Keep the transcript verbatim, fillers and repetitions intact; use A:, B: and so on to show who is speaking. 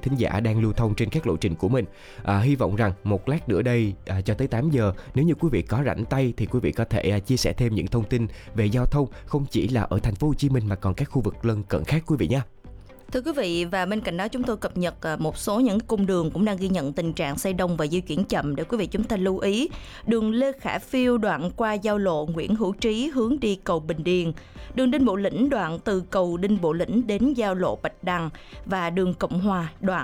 A: thính giả đang lưu thông trên các lộ trình của mình. À, hy vọng rằng một lát nữa đây à, cho tới tám giờ, nếu như quý vị có rảnh tay thì quý vị có thể à, chia sẻ thêm những thông tin về giao thông không chỉ là ở thành phố Hồ Chí Minh mà còn các khu vực lân cận khác quý vị nhé.
B: Thưa quý vị, và bên cạnh đó chúng tôi cập nhật một số những cung đường cũng đang ghi nhận tình trạng xe đông và di chuyển chậm để quý vị chúng ta lưu ý. Đường Lê Khả Phiêu đoạn qua giao lộ Nguyễn Hữu Trí hướng đi cầu Bình Điền, đường Đinh Bộ Lĩnh đoạn từ cầu Đinh Bộ Lĩnh đến giao lộ Bạch Đằng và đường Cộng Hòa đoạn